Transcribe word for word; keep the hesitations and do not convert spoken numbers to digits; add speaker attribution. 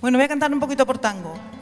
Speaker 1: Bueno, voy a cantar un poquito por tango.